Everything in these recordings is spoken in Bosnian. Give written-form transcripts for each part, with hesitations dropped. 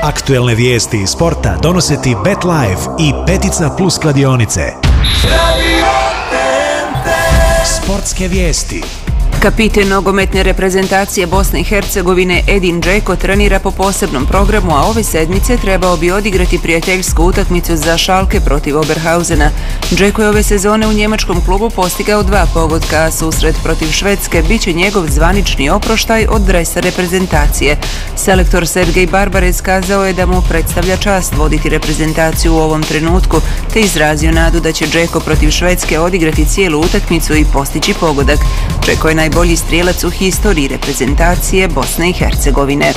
Aktuelne vijesti iz sporta donose ti BetLife i Petica Plus kladionice. Sportske vijesti. Kapiten nogometne reprezentacije Bosne i Hercegovine Edin Džeko trenira po posebnom programu, a ove sedmice trebao bi odigrati prijateljsku utakmicu za Schalke protiv Oberhausena. Džeko je ove sezone u njemačkom klubu postigao 2 pogotka, a susret protiv Švedske bit će njegov zvanični oproštaj od dresa reprezentacije. Selektor Sergej Barbarez kazao je da mu predstavlja čast voditi reprezentaciju u ovom trenutku, te izrazio nadu da će Džeko protiv Švedske odigrati cijelu utakmicu i postići pogodak. Džeko je najbolji strijelac u historiji reprezentacije Bosne i Hercegovine.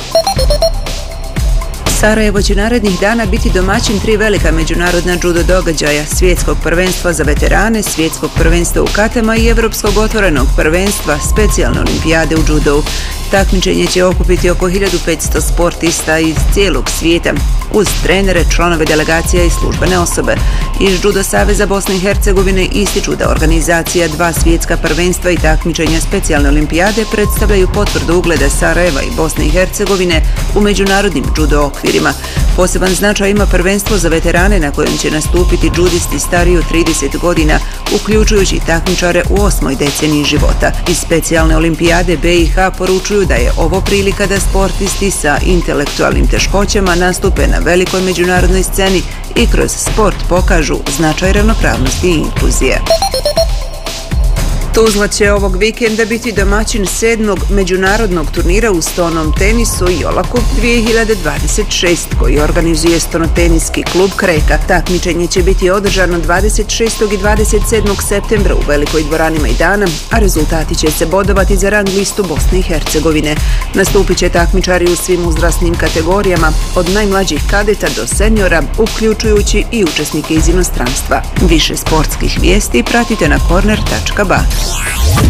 Sarajevo će narednih dana biti domaćin 3 velika međunarodna judo događaja: svjetskog prvenstva za veterane, svjetskog prvenstva u katama i evropskog otvorenog prvenstva specijalne olimpijade u judovu. Takmičenje će okupiti oko 1500 sportista iz cijelog svijeta, uz trenere, članove delegacija i službene osobe. Iz Judo Saveza Bosne i Hercegovine ističu da organizacija 2 svjetska prvenstva i takmičenja specijalne olimpijade predstavljaju potvrdu ugleda Sarajeva i Bosne i Hercegovine u međunarodnim judo okvirima. Poseban značaj ima prvenstvo za veterane na kojem će nastupiti judisti stariji od 30 godina, uključujući takmičare u 8. deceniji života. Iz specijalne olimpijade BiH poručuju da je ovo prilika da sportisti sa intelektualnim teškoćama nastupe na velikoj međunarodnoj sceni i kroz sport pokažu značaj ravnopravnosti i inkluzije. Tuzla će ovog vikenda biti domaćin 7. međunarodnog turnira u stonom tenisu Jolakup 2026, koji organizuje stonoteniski klub Kreka. Takmičenje će biti održano 26. i 27. septembra u velikoj dvorani Majdana, a rezultati će se bodovati za rang listu Bosne i Hercegovine. Nastupit će takmičari u svim uzrasnim kategorijama, od najmlađih kadeta do seniora, uključujući i učesnike iz inostranstva. Više sportskih vijesti pratite na corner.ba.